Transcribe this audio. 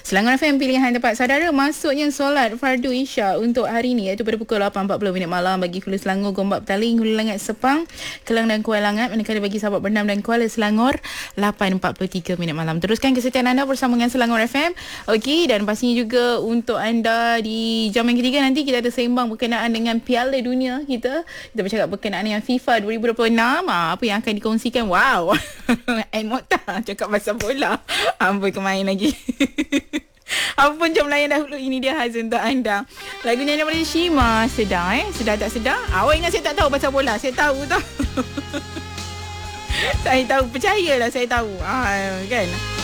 Selangor FM pilihan tepat saudara. Masuknya solat fardu Isya untuk hari ini iaitu pada pukul 8.40 malam bagi Hulu Selangor, Gombak Petaling, Hulu Langat Sepang, Kelang dan Kuala Langat. Manakala bagi sahabat Bernam dan Kuala Selangor 8.43 malam. Teruskan kesetiaan anda bersama dengan Selangor FM. Okey, dan pastinya juga untuk anda di jam yang ketiga nanti kita ada sembang berkenaan dengan Piala Dunia kita. Kita bercakap berkenaan dengan FIFA 2026. Apa yang akan dikongsikan? Wow. And Mokhtar cakap pasal bola. Amboi kemain lagi. Apapun jom layan dahulu. Ini dia khas untuk anda. Lagu nyanyi daripada Shima. Sedar sedar tak sedar? Awak ingat saya tak tahu pasal bola? Saya tahu tau. Saya tahu, percayalah saya tahu. Kan?